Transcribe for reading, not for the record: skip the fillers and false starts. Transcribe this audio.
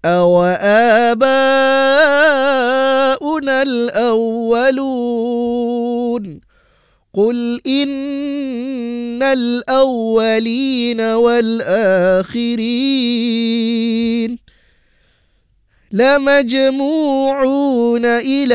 أَوَآبَاؤُنَا الْأَوَّلُونَ قُلْ إِنَّ الْأَوَّلِينَ وَالْآخِرِينَ لَمَجْمُوعُونَ إِلَى